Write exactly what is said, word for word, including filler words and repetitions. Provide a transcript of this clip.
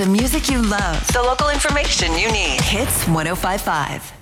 The music you love. The local information you need. Hits one oh five point five.